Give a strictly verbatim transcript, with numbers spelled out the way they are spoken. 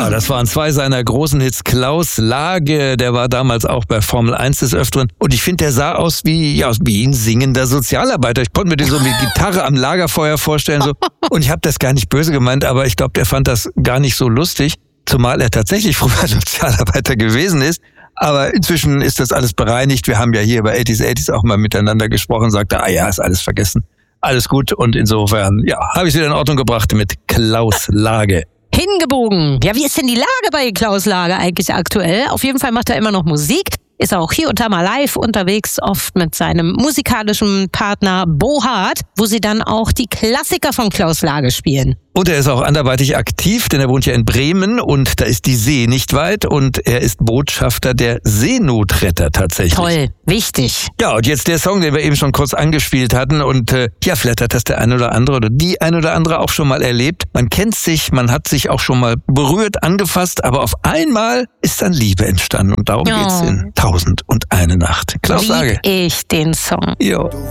Ja, das waren zwei seiner großen Hits. Klaus Lage, der war damals auch bei Formel eins des Öfteren. Und ich finde, der sah aus wie, ja, wie ein singender Sozialarbeiter. Ich konnte mir den so mit Gitarre am Lagerfeuer vorstellen. So. Und ich habe das gar nicht böse gemeint, aber ich glaube, der fand das gar nicht so lustig. Zumal er tatsächlich früher Sozialarbeiter gewesen ist. Aber inzwischen ist das alles bereinigt. Wir haben ja hier bei achtziger achtziger auch mal miteinander gesprochen, sagte, ah ja, ist alles vergessen. Alles gut. Und insofern, ja, habe ich es wieder in Ordnung gebracht mit Klaus Lage. Hingebogen. Ja, wie ist denn die Lage bei Klaus Lage eigentlich aktuell? Auf jeden Fall macht er immer noch Musik. Ist auch hier und da mal live unterwegs, oft mit seinem musikalischen Partner Bohart, wo sie dann auch die Klassiker von Klaus Lage spielen. Und er ist auch anderweitig aktiv, denn er wohnt ja in Bremen und da ist die See nicht weit und er ist Botschafter der Seenotretter tatsächlich. Toll, wichtig. Ja, und jetzt der Song, den wir eben schon kurz angespielt hatten und äh, ja, vielleicht hat das der eine oder andere oder die eine oder andere auch schon mal erlebt. Man kennt sich, man hat sich auch schon mal berührt, angefasst, aber auf einmal ist dann Liebe entstanden und darum Ja. geht's in Tausend und eine Nacht. Klaus Lage. Lieb ich den Song. Jo.